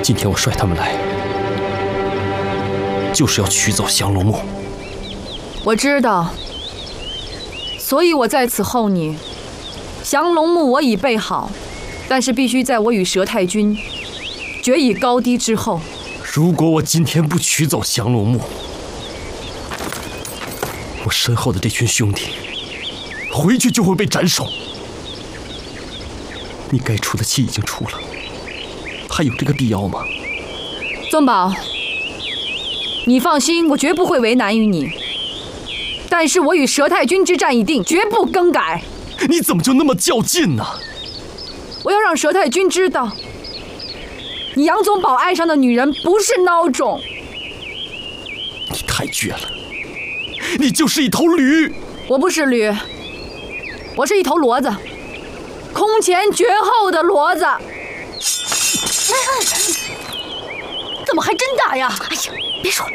今天我率他们来，就是要取走降龙木。 我知道，所以我在此候你。降龙木我已备好，但是必须在我与佘太君决一高低之后。 如果我今天不取走降龙木，我身后的这群兄弟回去就会被斩首。你该出的气已经出了，还有这个必要吗？ 宗保，你放心，我绝不会为难于你。但是我与佘太君之战已定，绝不更改。 你怎么就那么较劲呢？ 我要让佘太君知道，你杨宗保爱上的女人不是孬种。 你太倔了，你就是一头驴。 我不是驴，我是一头骡子，空前绝后的骡子。 怎么还真打呀？哎呀，别说了。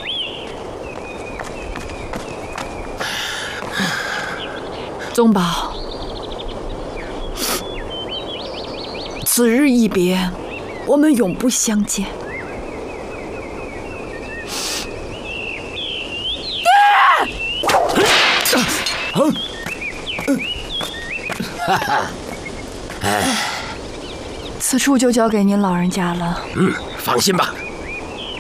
宗保，此日一别，我们永不相见。此处就交给您老人家了。 放心吧。